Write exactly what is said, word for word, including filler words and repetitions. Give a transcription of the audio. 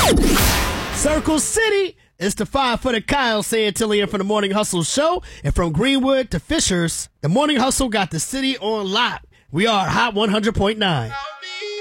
Circle City. It's the five-footer Kyle Santillian from the Morning Hustle Show. And from Greenwood to Fishers, the Morning Hustle got the city on lock. We are Hot one hundred point nine.